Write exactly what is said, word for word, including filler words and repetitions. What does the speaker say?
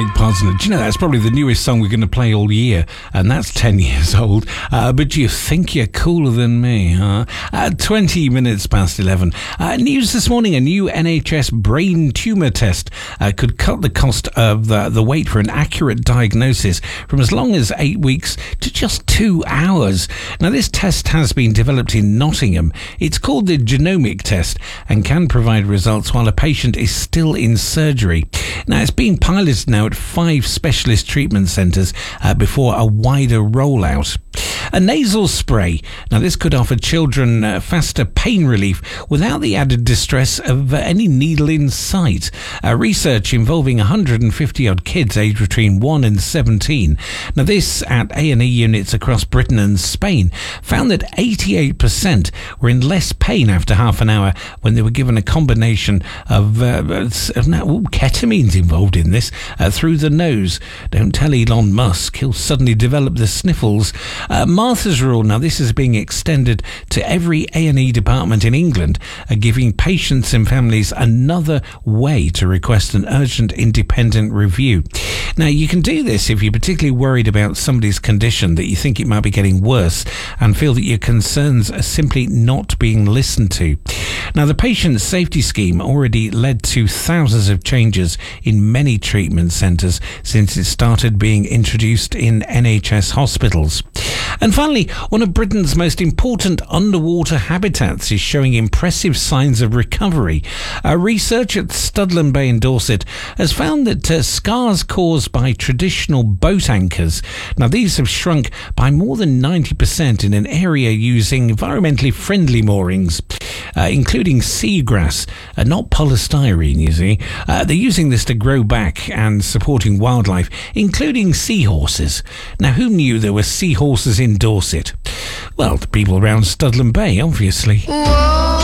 Mike Posner. Do you know that's probably the newest song we're going to play all year, and that's ten years old. Uh, but do you think you're cooler than me, huh? Uh, twenty minutes past eleven. Uh, news this morning: a new N H S brain tumour test uh, could cut the cost of the, the wait for an accurate diagnosis from as long as eight weeks to just two hours. Now, this test has been developed in Nottingham. It's called the genomic test and can provide results while a patient is still in surgery. Now, it's being piloted now at five specialist treatment centres uh, before a wider rollout. A nasal spray. Now, this could offer children uh, faster pain relief without the added distress of uh, any needle in sight. Uh, research involving one hundred fifty odd kids aged between one and seventeen. Now, this at A and E units across Britain and Spain found that eighty-eight percent were in less pain after half an hour when they were given a combination of, uh, of now, ooh, ketamine's involved in this, uh, through the nose. Don't tell Elon Musk, he'll suddenly develop the sniffles. Uh, Martha's Rule, now this is being extended to every A and E department in England, uh, giving patients and families another way to request an urgent independent review. Now, you can do this if you're particularly worried about somebody's condition, that you think it might be getting worse, and feel that your concerns are simply not being listened to. Now, the Patient Safety Scheme already led to thousands of changes in many treatment centres since it started being introduced in N H S hospitals. And finally, one of Britain's most important underwater habitats is showing impressive signs of recovery. Uh, research at Studland Bay in Dorset has found that uh, scars caused by traditional boat anchors, now these have shrunk by more than ninety percent in an area using environmentally friendly moorings, uh, including seagrass, uh, not polystyrene, you see. Uh, they're using this to grow back and supporting wildlife, including seahorses. Now, who knew there were seahorses in Dorset? Well, the people around Studland Bay, obviously. Whoa.